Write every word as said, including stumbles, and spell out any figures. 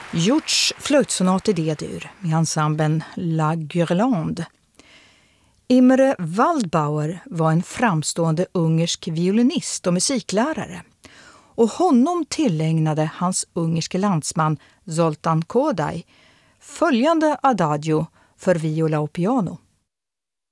Hjorts flöjtsonat i D-dur med ensemblen La Guirlande. Imre Waldbauer var en framstående ungersk violinist och musiklärare, och honom tillägnade hans ungerske landsman Zoltán Kodály följande adagio för viola och piano.